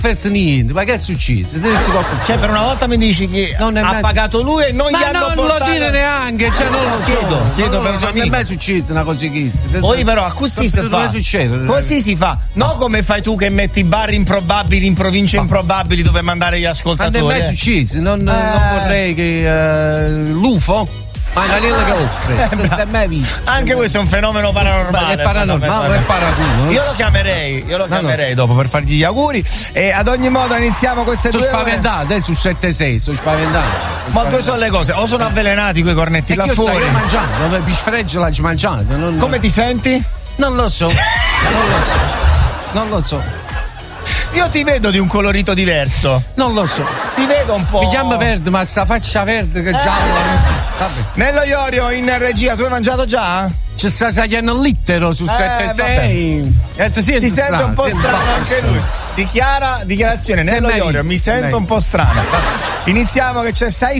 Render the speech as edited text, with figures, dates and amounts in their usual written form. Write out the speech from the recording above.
offerto niente, ma che è successo? Cioè, per una volta mi dici che ha pagato lui e non gli hanno portato. Ma non lo dire neanche, cioè non lo so. Chiedo per un amico. Non è mai successo una cosa che poi però così si fa. Così si fa. Non come fai tu che metti bar improbabili in province improbabili dove mandare gli ascoltatori. Non è mai successo, non vorrei che l'UFO magari che offre, non si è mai visto. Anche questo è un fenomeno paranormale. È paranormale, è paraculo. Io lo chiamerei dopo per fargli gli auguri. E ad ogni modo iniziamo queste due. Sono spaventato, su 7-6, sono spaventato. Ma due sono le cose, o sono avvelenati quei cornetti là fuori. Io mangiato, pisfreggio l'ho mangiato. Come ti senti? Non lo so. Io ti vedo di un colorito diverso. Non lo so. Ti vedo un po'. Mi chiama verde, ma sta faccia verde che gialla. Nello Iorio in regia, tu hai mangiato già? Ci sta sagliando il littero su 7-6. Si sente un po' strano anche lui. Dichiarazione Nello Iorio, mi sento un po' strano. Iniziamo che c'è Sei